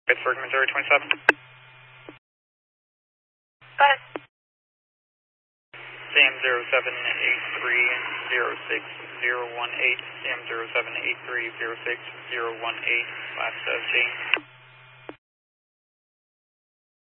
Pittsburgh, Missouri 27. Go ahead. CM 0783-06018, CM 0783-06018, last James.